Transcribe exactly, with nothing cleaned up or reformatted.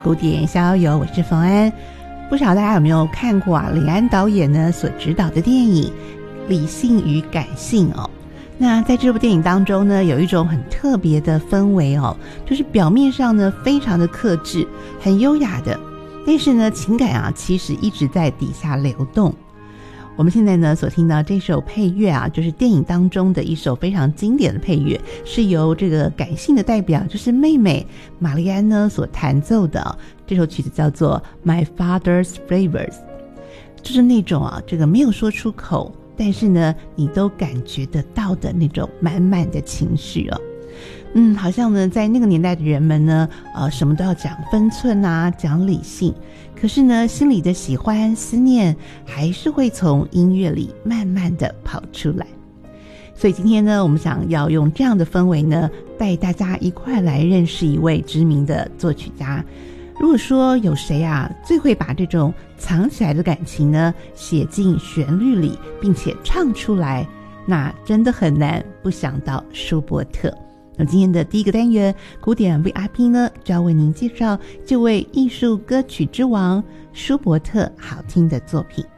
古典逍遥游，我是冯安。不晓得大家有没有看过啊李安导演呢所执导的电影《理性与感性》哦。那在这部电影当中呢，有一种很特别的氛围哦，就是表面上呢非常的克制，很优雅的，但是呢情感啊其实一直在底下流动。我们现在呢所听到这首配乐啊，就是电影当中的一首非常经典的配乐，是由这个感性的代表，就是妹妹玛丽安呢所弹奏的。这首曲子叫做 My Father's Flavors， 就是那种啊这个没有说出口，但是呢你都感觉得到的那种满满的情绪哦。嗯，好像呢在那个年代的人们呢呃什么都要讲分寸啊，讲理性，可是呢心里的喜欢思念还是会从音乐里慢慢的跑出来。所以今天呢我们想要用这样的氛围呢带大家一块来认识一位知名的作曲家。如果说有谁啊最会把这种藏起来的感情呢写进旋律里并且唱出来，那真的很难不想到舒伯特。那今天的第一个单元古典 V I P 呢，就要为您介绍这位艺术歌曲之王舒伯特好听的作品。